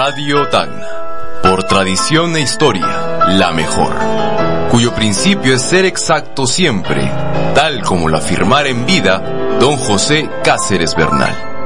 Radio Tacna, por tradición e historia, la mejor, cuyo principio es ser exacto siempre, tal como lo afirmara en vida don José Cáceres Bernal.